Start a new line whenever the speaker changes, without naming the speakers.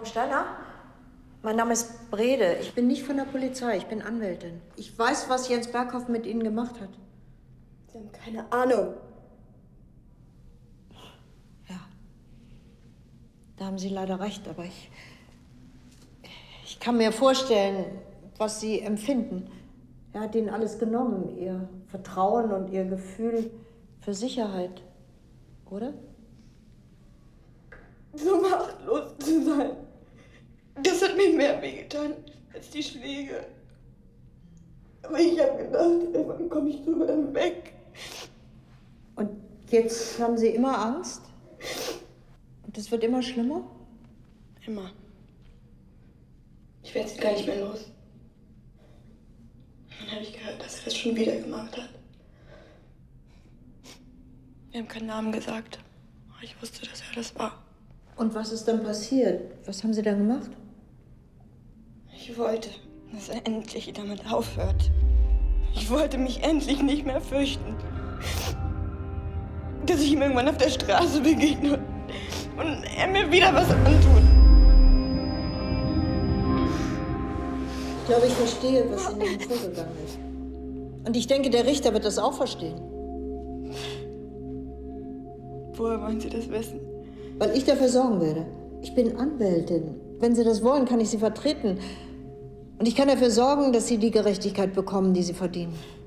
Steiner? Mein Name ist Brede. Ich bin nicht von der Polizei, ich bin Anwältin. Ich weiß, was Jens Berghoff mit Ihnen gemacht hat.
Sie haben keine Ahnung.
Ja. Da haben Sie leider recht, aber ich kann mir vorstellen, was Sie empfinden. Er hat Ihnen alles genommen, Ihr Vertrauen und Ihr Gefühl für Sicherheit, oder?
So machtlos zu sein. Das hat mir mehr wehgetan als die Schläge. Aber ich habe gedacht, irgendwann komme ich drüber dann weg.
Und jetzt haben Sie immer Angst? Und es wird immer schlimmer?
Immer. Ich werde sie gar nicht mehr los. Dann habe ich gehört, dass er das schon wieder gemacht hat. Wir haben keinen Namen gesagt. Aber ich wusste, dass er das war.
Und was ist dann passiert? Was haben Sie dann gemacht?
Ich wollte, dass er endlich damit aufhört. Ich wollte mich endlich nicht mehr fürchten. Dass ich ihm irgendwann auf der Straße begegne und er mir wieder was antut.
Ich glaube, ich verstehe, was in Ihnen vorgegangen ist. Und ich denke, der Richter wird das auch verstehen.
Woher wollen Sie das wissen?
Weil ich dafür sorgen werde. Ich bin Anwältin. Wenn Sie das wollen, kann ich Sie vertreten. Und ich kann dafür sorgen, dass Sie die Gerechtigkeit bekommen, die Sie verdienen.